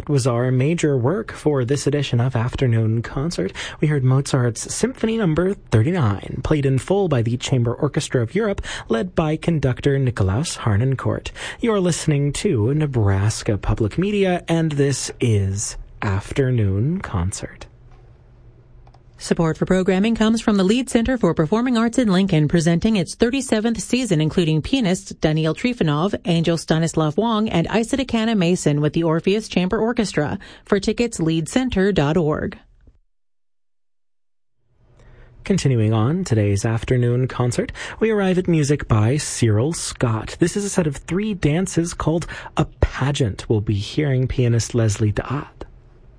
That was our major work for this edition of Afternoon Concert. We heard Mozart's Symphony No. 39, played in full by the Chamber Orchestra of Europe, led by conductor Nikolaus Harnoncourt. You're listening to Nebraska Public Media, and this is Afternoon Concert. Support for programming comes from the Lead Center for Performing Arts in Lincoln, presenting its 37th season, including pianists Daniil Trifonov, Angel Stanislav Wong, and Isadakana Mason with the Orpheus Chamber Orchestra. For tickets, leadcenter.org. Continuing on today's Afternoon Concert, we arrive at music by Cyril Scott. This is a set of 3 dances called A Pageant. We'll be hearing pianist Leslie Da'at.